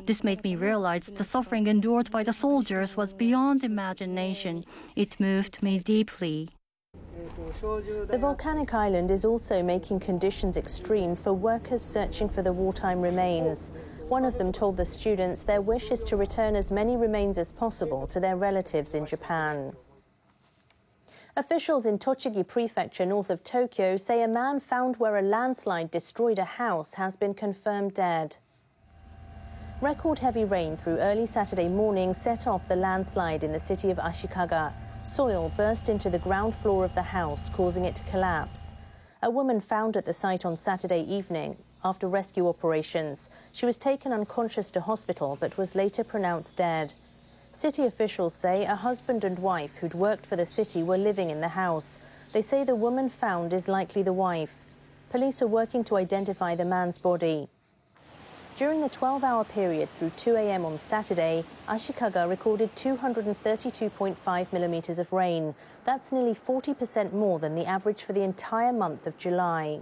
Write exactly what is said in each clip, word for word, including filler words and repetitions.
This made me realize the suffering endured by the soldiers was beyond imagination. It moved me deeply. The volcanic island is also making conditions extreme for workers searching for the wartime remains. One of them told the students their wish is to return as many remains as possible to their relatives in Japan. Officials in Tochigi Prefecture, north of Tokyo, say a man found where a landslide destroyed a house has been confirmed dead. Record heavy rain through early Saturday morning set off the landslide in the city of Ashikaga. Soil burst into the ground floor of the house, causing it to collapse. A woman found at the site on Saturday evening after rescue operations. She was taken unconscious to hospital but was later pronounced dead. City officials say a husband and wife who'd worked for the city were living in the house. They say the woman found is likely the wife. Police are working to identify the man's body. During the twelve-hour period through two a m on Saturday, Ashikaga recorded two hundred thirty-two point five millimetres of rain. That's nearly forty percent more than the average for the entire month of July.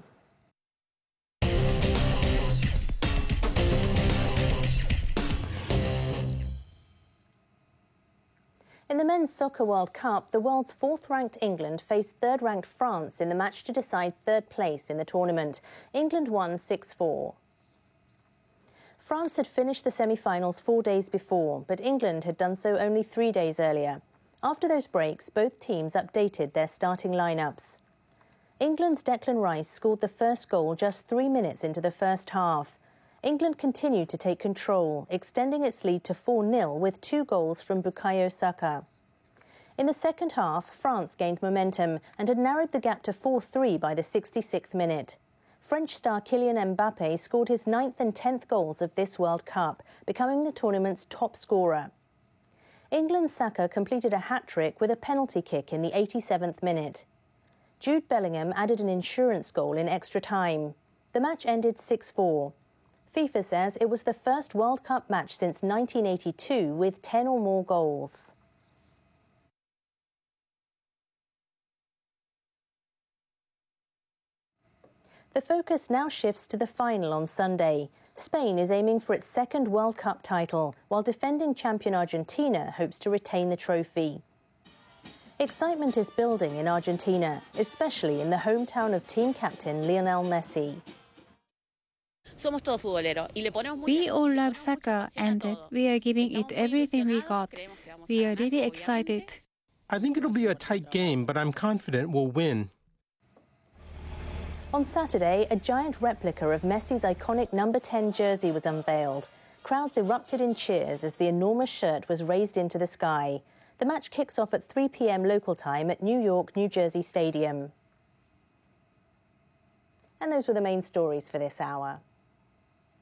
In the Men's Soccer World Cup, the world's fourth-ranked England faced third-ranked France in the match to decide third place in the tournament. England won six four. France had finished the semi-finals four days before, but England had done so only three days earlier. After those breaks, both teams updated their starting lineups. England's Declan Rice scored the first goal just three minutes into the first half. England continued to take control, extending its lead to four nil with two goals from Bukayo Saka. In the second half, France gained momentum and had narrowed the gap to four three by the sixty-sixth minute. French star Kylian Mbappé scored his ninth and tenth goals of this World Cup, becoming the tournament's top scorer. England's Saka completed a hat-trick with a penalty kick in the eighty-seventh minute. Jude Bellingham added an insurance goal in extra time. The match ended six four. FIFA says it was the first World Cup match since nineteen eighty-two with ten or more goals. The focus now shifts to the final on Sunday. Spain is aiming for its second World Cup title, while defending champion Argentina hopes to retain the trophy. Excitement is building in Argentina, especially in the hometown of team captain Lionel Messi. We all love soccer and we are giving it everything we got. We are really excited. I think it'll be a tight game, but I'm confident we'll win. On Saturday, a giant replica of Messi's iconic number ten jersey was unveiled. Crowds erupted in cheers as the enormous shirt was raised into the sky. The match kicks off at three p m local time at New York, New Jersey Stadium. And those were the main stories for this hour.